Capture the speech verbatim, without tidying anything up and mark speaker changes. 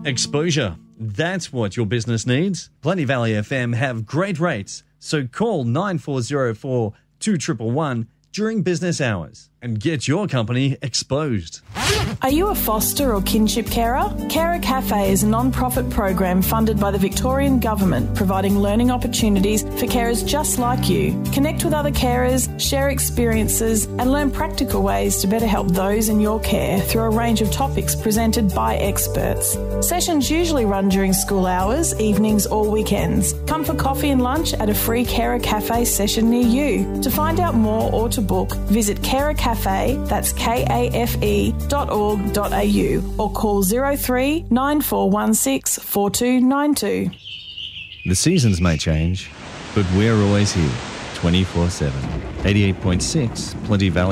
Speaker 1: Exposure. That's what your business needs. Plenty Valley F M have great rates, so call nine four zero four, two one one one during business hours and get your company exposed.
Speaker 2: Are you a foster or kinship carer? Carer Cafe is a non-profit program funded by the Victorian Government, providing learning opportunities for carers just like you. Connect with other carers, share experiences and learn practical ways to better help those in your care through a range of topics presented by experts. Sessions usually run during school hours, evenings or weekends. Come for coffee and lunch at a free Carer Cafe session near you. To find out more or to book, visit Carer Cafe, that's K A F E dot org dot a u or call zero three nine four one six four two nine two.
Speaker 1: The seasons may change, but we're always here, twenty-four seven. eighty-eight point six, Plenty Valley